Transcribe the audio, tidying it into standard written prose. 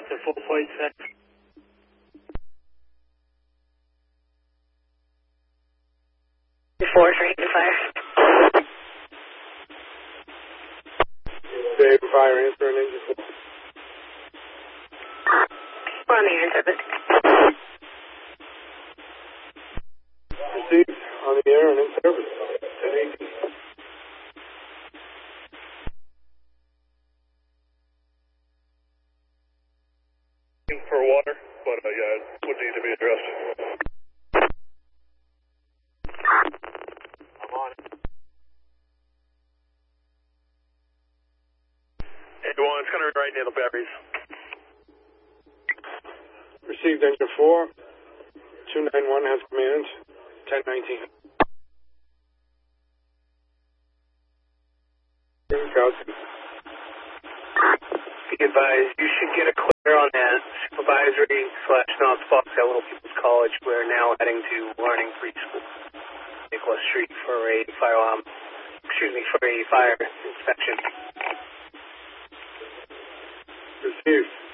to full flight set. Four, ready to fire. Dave, fire, answer, and engine 4. We're on the air in service. Received, on the air and in service. 1018. For water, but yeah, it would need to be addressed. I'm on it. 81, it's going to be right near the batteries. Received, engine 4. 291 has command. 1019. Scouts. Be advised, you should get a clear on that supervisory/North Foxhill People's College. We're now heading to Learning Preschool, Nicholas Street, for a fire inspection. Received.